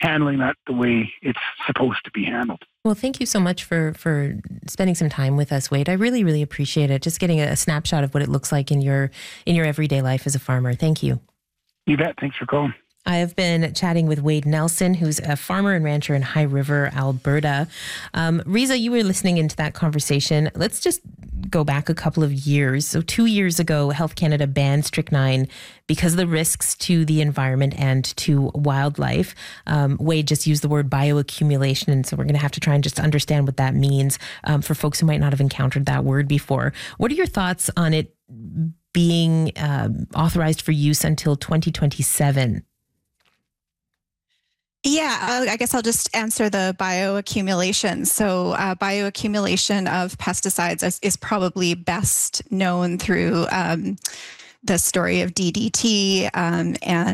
handling that the way it's supposed to be handled. Well, thank you so much for spending some time with us, Wade. I really, really appreciate it. Just getting a snapshot of what it looks like in your everyday life as a farmer. Thank you. You bet. Thanks for calling. I have been chatting with Wade Nelson, who's a farmer and rancher in High River, Alberta. Riza, you were listening into that conversation. Let's just go back a couple of years. So 2 years ago, Health Canada banned strychnine because of the risks to the environment and to wildlife. Wade just used the word bioaccumulation, and so we're going to have to try and just understand what that means for folks who might not have encountered that word before. What are your thoughts on it being authorized for use until 2027? Yeah, I guess I'll just answer the bioaccumulation. So bioaccumulation of pesticides is probably best known through the story of DDT and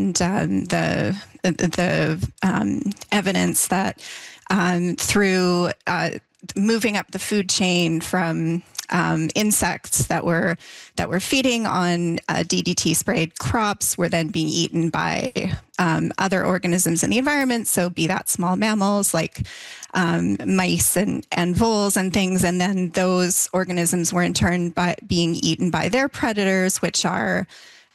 the evidence that through moving up the food chain from insects that were feeding on DDT sprayed crops were then being eaten by other organisms in the environment. So be that small mammals like mice and voles and things. And then those organisms were in turn being eaten by their predators, which are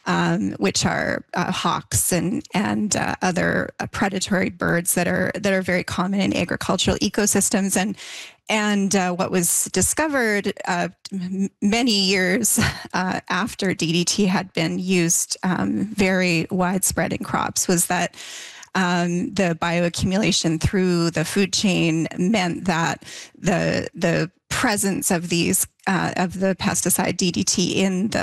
hawks and other predatory birds that are very common in agricultural ecosystems. And what was discovered many years after DDT had been used very widespread in crops was that the bioaccumulation through the food chain meant that the presence of these of the pesticide DDT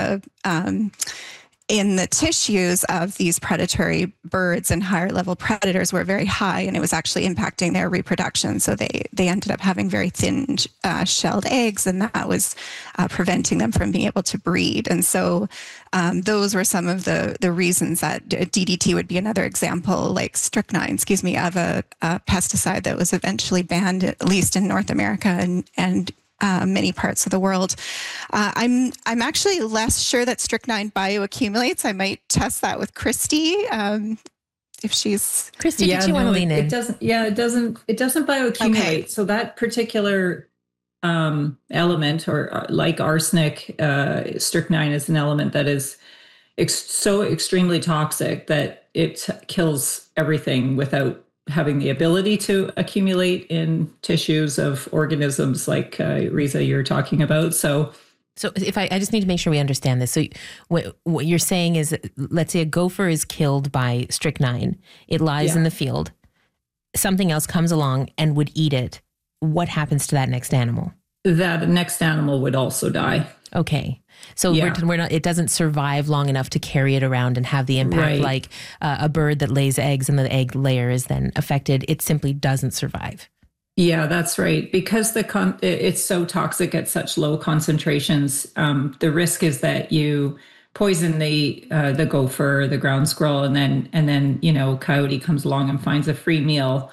in the tissues of these predatory birds and higher level predators were very high, and it was actually impacting their reproduction. So they ended up having very thin shelled eggs, and that was preventing them from being able to breed. And so those were some of the reasons that DDT would be another example, like strychnine, of a pesticide that was eventually banned, at least in North America and many parts of the world. I'm actually less sure that strychnine bioaccumulates. I might test that with Christy. If she's Christy, did you want to lean in? It doesn't. Yeah, it doesn't bioaccumulate. Okay. So that particular element, or like arsenic, strychnine is an element that is so extremely toxic that it kills everything without having the ability to accumulate in tissues of organisms like Riza you're talking about. So if I just need to make sure we understand this. So what you're saying is, that, let's say a gopher is killed by strychnine. It lies in the field. Something else comes along and would eat it. What happens to that next animal? That next animal would also die. Okay. So we're not, it doesn't survive long enough to carry it around and have the impact like a bird that lays eggs and the egg layer is then affected. It simply doesn't survive. Yeah, that's right. Because it's so toxic at such low concentrations, the risk is that you poison the gopher, the ground squirrel, and then coyote comes along and finds a free meal.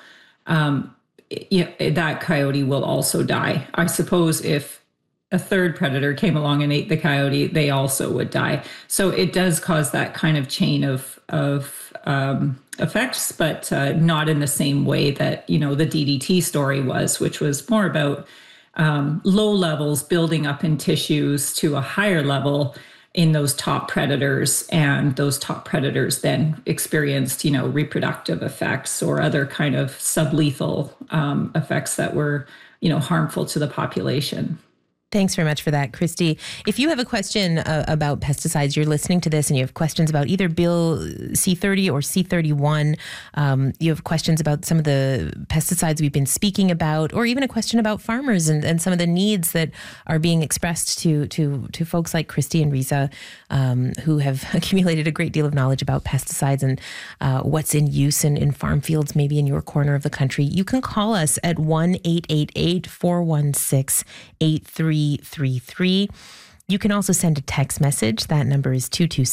That coyote will also die. I suppose if a third predator came along and ate the coyote, they also would die. So it does cause that kind of chain of effects, but not in the same way that, the DDT story was, which was more about low levels building up in tissues to a higher level in those top predators. And those top predators then experienced, reproductive effects or other kind of sublethal effects that were, harmful to the population. Thanks very much for that, Christy. If you have a question about pesticides, you're listening to this and you have questions about either Bill C-30 or C-31, you have questions about some of the pesticides we've been speaking about, or even a question about farmers and some of the needs that are being expressed to folks like Christy and Riza, who have accumulated a great deal of knowledge about pesticides and what's in use in farm fields, maybe in your corner of the country. You can call us at 1-888-416-8333. You can also send a text message. That number is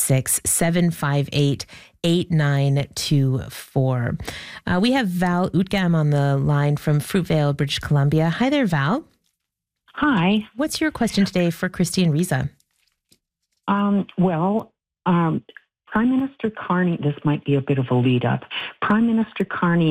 226-758-8924. We have Val Utgam on the line from Fruitvale, British Columbia. Hi there, Val. Hi. What's your question today for Christy and Riza? Prime Minister Carney, this might be a bit of a lead up. Prime Minister Carney